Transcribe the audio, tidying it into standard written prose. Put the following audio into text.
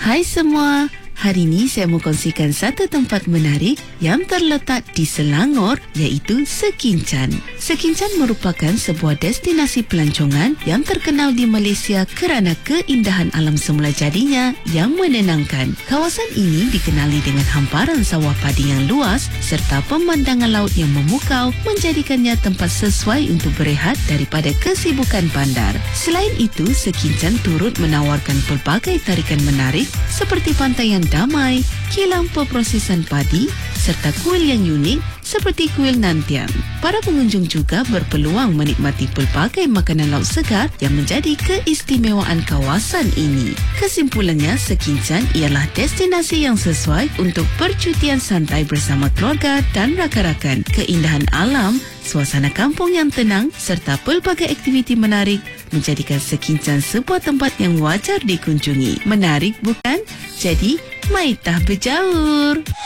Hai semua, hari ini saya mau kongsikan satu tempat menarik yang terletak di Selangor, iaitu Sekincan. Sekincan merupakan sebuah destinasi pelancongan yang terkenal di Malaysia kerana keindahan alam semula jadinya yang menenangkan. Kawasan ini dikenali dengan hamparan sawah padi yang luas serta pemandangan laut yang memukau, menjadikannya tempat sesuai untuk berehat daripada kesibukan bandar. Selain itu, Sekincan turut menawarkan pelbagai tarikan menarik seperti pantai yang damai, kilang peprosesan padi serta kuil yang unik seperti kuil Nantiang. Para pengunjung juga berpeluang menikmati pelbagai makanan laut segar yang menjadi keistimewaan kawasan ini. Kesimpulannya, Sekincan ialah destinasi yang sesuai untuk percutian santai bersama keluarga dan rakan-rakan. Keindahan alam, suasana kampung yang tenang serta pelbagai aktiviti menarik menjadikan Sekincan sebuah tempat yang wajar dikunjungi. Menarik bukan? Jadi, maitah berjaur!